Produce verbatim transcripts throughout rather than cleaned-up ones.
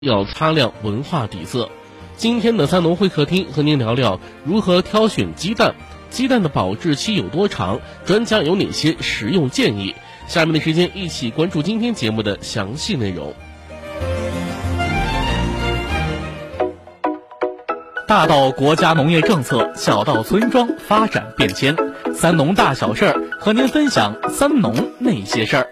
要擦亮文化底色。今天的三农会客厅和您聊聊如何挑选鸡蛋，鸡蛋的保质期有多长，专家有哪些实用建议。下面的时间一起关注今天节目的详细内容。 大到国家农业政策，小到村庄发展变迁，三农大小事儿，和您分享三农那些事儿。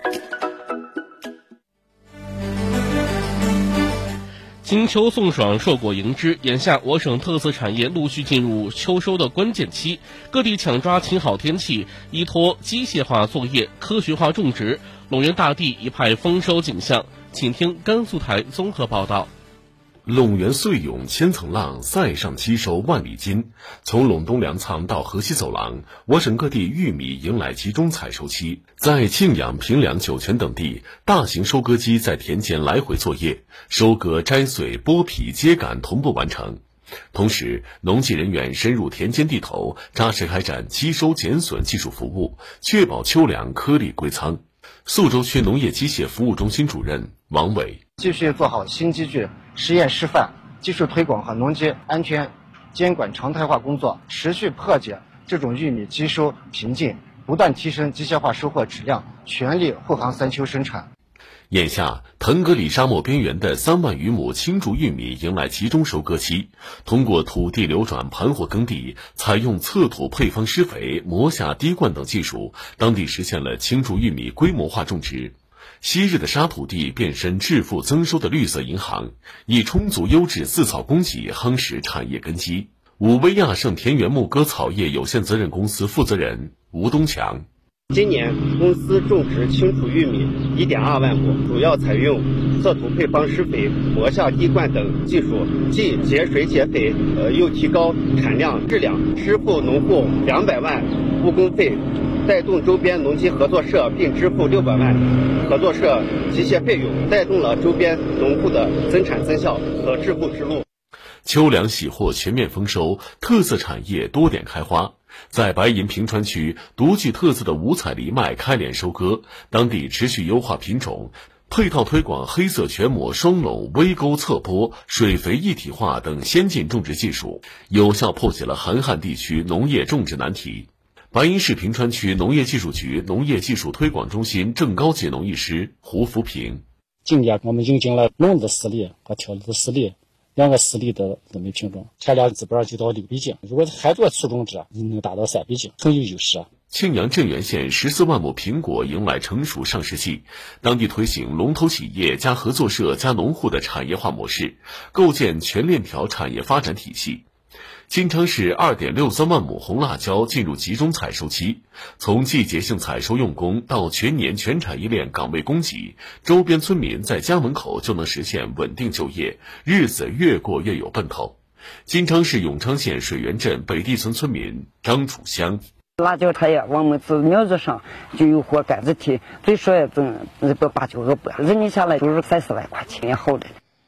金秋送爽，硕果迎之，眼下我省特色产业陆续进入秋收的关键期，各地抢抓晴好天气，依托机械化作业、科学化种植，陇源大地一派丰收景象。请听甘肃台综合报道。 陇源岁涌千层浪，塞上七收万里金。从陇东粮仓到河西走廊，我省各地玉米迎来集中采收期。在庆阳、平凉、酒泉等地，大型收割机在田间来回作业，收割、摘穗、剥皮、秸秆同步完成。同时，农技人员深入田间地头，扎实开展机收减损技术服务，确保秋粮颗粒归仓。宿州区农业机械服务中心主任王伟： 继续做好新机具实验示范、技术推广和农机安全监管常态化工作，持续破解这种玉米机收瓶颈，不断提升机械化收获质量，全力护航三秋生产。 眼下，腾格里沙漠边缘的三万余亩青贮玉米迎来集中收割期。通过土地流转盘活耕地，采用测土配方施肥、磨下滴灌等技术，当地实现了青贮玉米规模化种植。昔日的沙土地变身致富增收的绿色银行，以充足优质饲草供给夯实产业根基。武威亚盛田园牧歌草业有限责任公司负责人吴东强： 今年公司种植青贮玉米 一点二万亩，主要采用测土配方施肥、磨下滴灌等技术，既节水节肥，呃，又提高产量质量，支付农户两百万误工费，带动周边农机合作社并支付六百万合作社机械费用，带动了周边农户的增产增效和致富之路。 秋粮喜获全面丰收，特色产业多点开花。在白银平川区，独具特色的五彩藜麦开镰收割，当地持续优化品种，配套推广黑色全抹、双垄、微沟侧播、水肥一体化等先进种植技术，有效破解了寒旱地区农业种植难题。白银市平川区农业技术局农业技术推广中心正高级农艺师胡福平： 今年我们引进了龙子丝梨和条子丝梨两个丝梨的这么品种，产量基本上就到六比斤，如果还做粗种植，能达到三比斤，很有优势。 庆阳镇原县十四万亩苹果迎来成熟上市期，当地推行龙头企业加合作社加农户的产业化模式，构建全链条产业发展体系。金昌市 二点六三万亩红辣椒进入集中采收期，从季节性采收用工到全年全产业链岗位供给，周边村民在家门口就能实现稳定就业，日子越过越有奔头。金昌市永昌县水源镇北地村村民张楚香： 辣椒它也我们是苗子上就有活杆子提，最少也挣日不八九个百，人家下来就是三四万块钱也好的。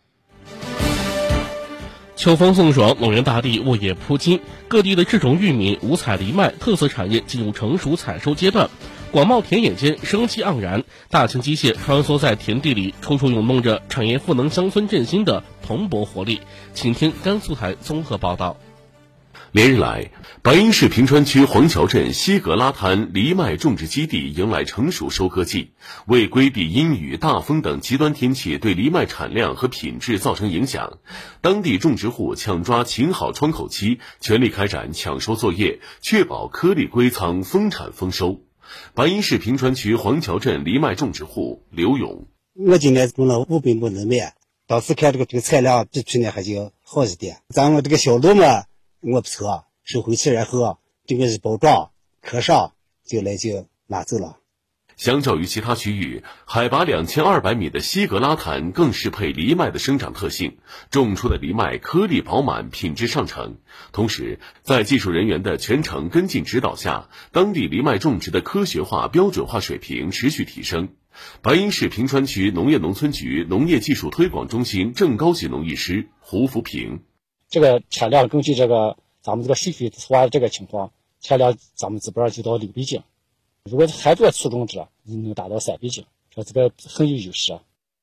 秋风送爽，陇源大地沃野铺金，各地的制种玉米、五彩藜麦特色产业进入成熟采收阶段，广袤田野间生机盎然，大型机械穿梭在田地里，处处涌动着产业赋能乡村振兴的蓬勃活力。请听甘肃台综合报道。 连日来，白银市平川区黄桥镇西格拉滩藜麦种植基地迎来成熟收割季。为规避阴雨、大风等极端天气对藜麦产量和品质造成影响，当地种植户抢抓晴好窗口期，全力开展抢收作业，确保颗粒归仓、丰产丰收。白银市平川区黄桥镇藜麦种植户刘勇： 我今年种了五百亩藜麦，当时看这个这个产量比去年还就好一点。咱们这个销路嘛，我不错，收回去然后这个是包装壳上就来就拿走了。 相较于其他区域，海拔两千二百米的西格拉滩更适配藜麦的生长特性，种出的藜麦颗粒饱满，品质上乘。同时，在技术人员的全程跟进指导下，当地藜麦种植的科学化、标准化水平持续提升。白银市平川区农业农村局农业技术推广中心正高级农艺师胡福平： 这个产量根据这个咱们这个水肥化的这个情况，产量咱们基本上就到六比斤，如果还做粗种植，能达到三比斤，说这个很有优势。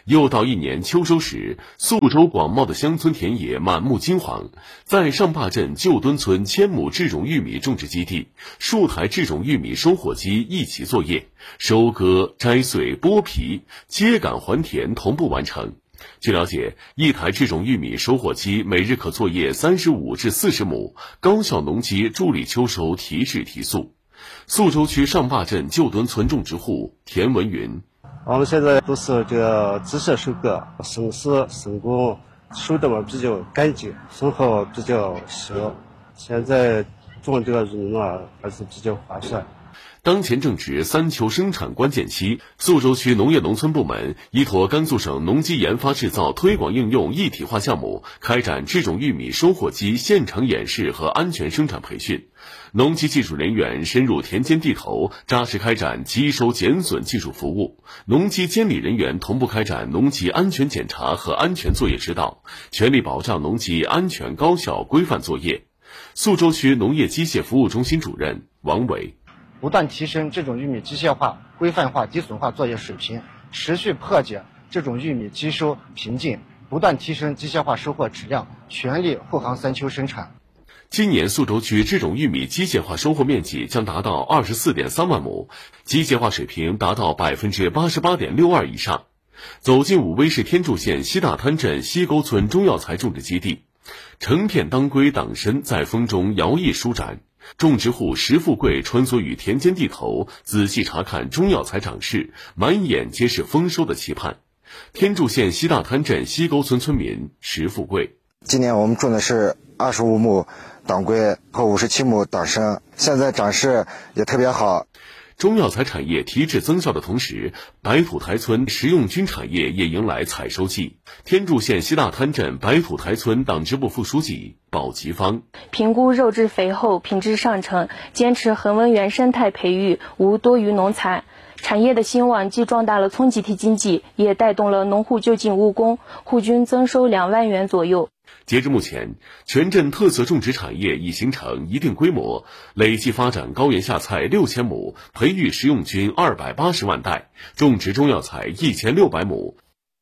又到一年秋收时，宿州广袤的乡村田野满目金黄。在上坝镇旧墩村千亩制种玉米种植基地，数台制种玉米收获机一起作业，收割、摘穗、剥皮、秸秆还田同步完成。据了解，一台制种玉米收获机每日可作业三十五至四十亩，高效农机助力秋收提质提速。宿州区上坝镇旧墩村种植户田文云： 我们现在都是这个自设收割，生丝生工收的嘛比较干净，损耗比较小。现在种这个玉米嘛还是比较划算。 当前正值三秋生产关键期，宿州区农业农村部门依托甘肃省农机研发制造推广应用一体化项目，开展制种玉米收获机现场演示和安全生产培训。农机技术人员深入田间地头，扎实开展机收减损技术服务；农机监理人员同步开展农机安全检查和安全作业指导，全力保障农机安全高效规范作业。宿州区农业机械服务中心主任王伟： 不断提升这种玉米机械化、规范化、低损化作业水平，持续破解这种玉米机收瓶颈，不断提升机械化收获质量，全力护航三秋生产。 今年宿州区这种玉米机械化收获面积将达到 二十四点三万亩，机械化水平达到 百分之八十八点六二 以上。走进武威市天柱县西大滩镇西沟村中药材种植基地，成片当归党参在风中摇曳舒展，种植户石富贵穿梭于田间地头，仔细查看中药材长势，满眼皆是丰收的期盼。天柱县西大滩镇西沟村村民石富贵： 今年我们种的是二十五亩当归和五十七亩党参，现在长势也特别好。 中药材产业提质增效的同时，白土台村食用菌产业也迎来采收季。天柱县西大滩镇白土台村党支部副书记宝吉芳： 评估肉质肥厚、品质上乘，坚持恒温原生态培育，无多余农残。产业的兴旺既壮大了村集体经济，也带动了农户就近务工，户均增收两万元左右。 截至目前，全镇特色种植产业已形成一定规模，累计发展高原下菜六千亩，培育食用菌二百八十万袋，种植中药材一千六百亩。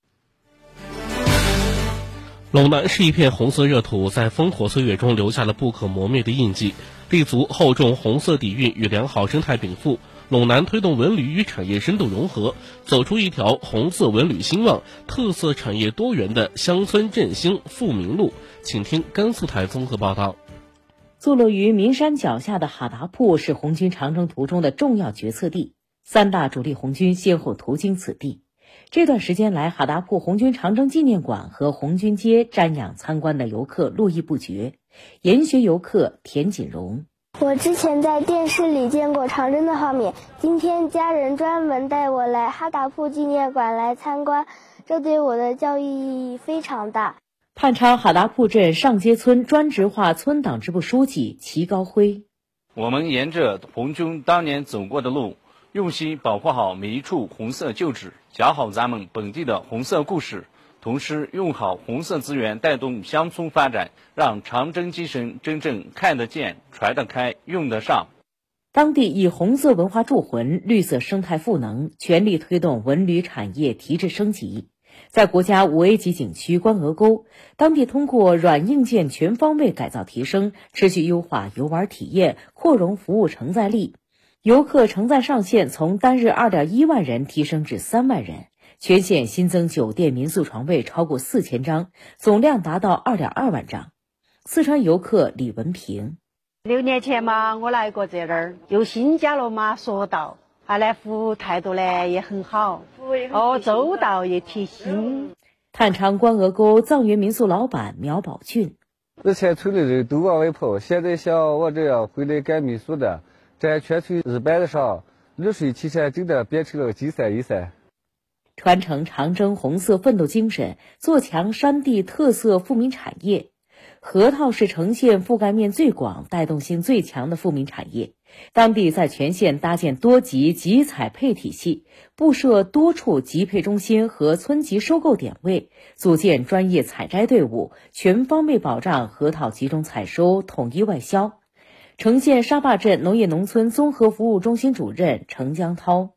陇南是一片红色热土，在烽火岁月中留下了不可磨灭的印记。立足厚重红色底蕴与良好生态禀赋，陇南推动文旅与产业深度融合，走出一条红色文旅兴旺、特色产业多元的乡村振兴富民路。请听甘肃台综合报道。 坐落于岷山脚下的哈达铺是红军长征途中的重要决策地，三大主力红军先后途经此地。这段时间来，哈达铺红军长征纪念馆和红军街瞻仰参观的游客络绎不绝。研学游客田锦荣： 我之前在电视里见过长征的画面，今天家人专门带我来哈达铺纪念馆来参观，这对我的教育意义非常大。 探昌哈达铺镇上街村专职化村党支部书记齐高辉： 我们沿着红军当年走过的路，用心保护好每一处红色旧址，讲好咱们本地的红色故事，同时用好红色资源带动乡村发展，让长征精神真正看得见、传得开、用得上。 当地以红色文化铸魂，绿色生态赋能，全力推动文旅产业提质升级。在国家五 A 级景区关鹅沟，当地通过软硬件全方位改造提升，持续优化游玩体验，扩容服务承载力。游客承载上限从单日 二点一万人提升至三万人，全县新增酒店民宿床位超过四千张，总量达到 二点二万张。四川游客李文平： 六年前嘛，我来过这儿，又新加了嘛索道，啊来服务态度呢也很好，哦周到也贴心。 探昌关鹅沟藏园民宿老板苗宝俊： 之前村里人都往外跑，现在像我这样回来干民宿的，在全村日班的上，绿水青山真的变成了金山银山。 传承长征红色奋斗精神，做强山地特色富民产业。河套是城县覆盖面最广、带动性最强的富民产业。当地在全县搭建多级集采配体系，布设多处集配中心和村级收购点位，组建专业采摘队伍，全方位保障河套集中采收、统一外销。成县沙坝镇农业农村综合服务中心主任程江涛：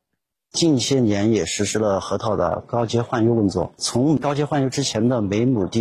近些年也实施了河套的高阶换油工作，从高阶换油之前的每亩地